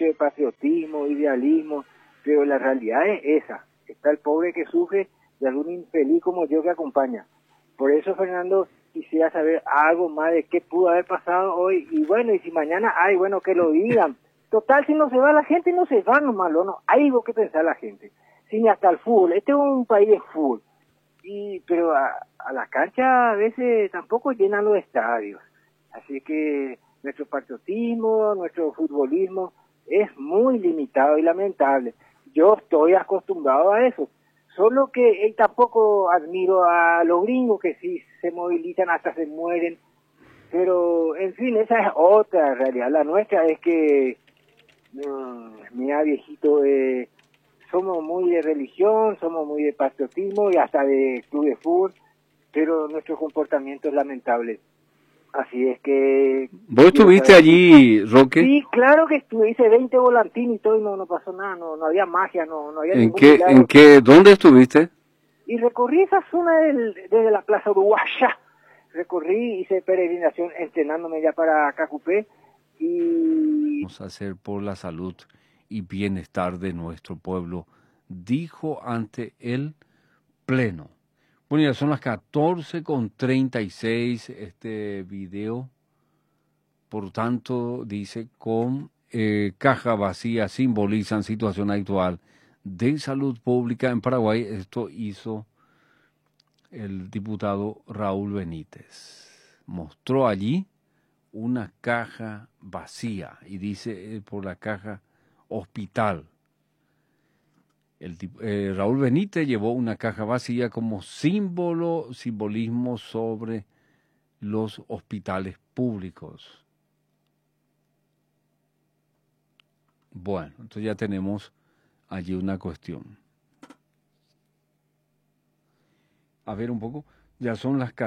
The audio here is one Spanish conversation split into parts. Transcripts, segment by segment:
de patriotismo, idealismo, pero la realidad es esa. Está el pobre que sufre y algún infeliz como yo que acompaña. Por eso, Fernando, quisiera saber algo más de qué pudo haber pasado hoy. Y bueno, y si mañana hay, bueno, que lo digan. Total, si no se va la gente, no se va nomás, ¿no? Hay algo que pensar la gente. Si ni hasta el fútbol. Este es un país de fútbol. Pero a la cancha a veces tampoco llenan los estadios. Así que nuestro patriotismo, nuestro futbolismo es muy limitado y lamentable. Yo estoy acostumbrado a eso. Solo que tampoco admiro a los gringos que sí se movilizan hasta se mueren. Pero, en fin, esa es otra realidad. La nuestra es que, mira, viejito, somos muy de religión, somos muy de patriotismo y hasta de club de fútbol, pero nuestro comportamiento es lamentable. Así es que... ¿Vos estuviste allí, Roque? Sí, claro que estuve, hice 20 volantines y todo y no pasó nada, no había magia, no había ningún milagro. ¿Dónde estuviste? Y recorrí esa zona desde la Plaza Uruguaya, recorrí, hice peregrinación entrenándome ya para Cacupé y... Vamos a hacer por la salud y bienestar de nuestro pueblo, dijo ante el Pleno. Bueno, ya son las 14:36 este video, por tanto, dice, con caja vacía simbolizan situación actual de salud pública en Paraguay. Esto hizo el diputado Raúl Benítez. Mostró allí una caja vacía y dice por la caja hospital. Raúl Benítez llevó una caja vacía como simbolismo sobre los hospitales públicos. Bueno, entonces ya tenemos allí una cuestión. A ver un poco, ya son las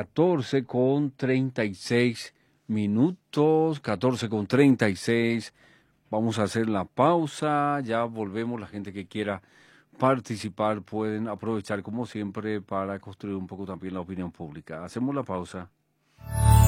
14:36 minutos, 14:36. Vamos a hacer la pausa, ya volvemos. La gente que quiera participar pueden aprovechar como siempre para construir un poco también la opinión pública. Hacemos la pausa.